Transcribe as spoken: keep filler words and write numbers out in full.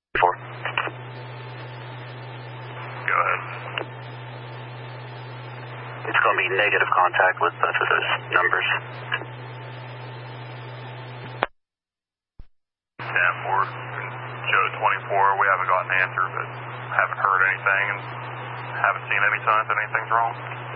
Four. Go ahead. It's going to be negative contact with both of those numbers. ten four. Joe twenty-four. We haven't got an answer, but haven't heard anything and haven't seen any signs that anything's wrong.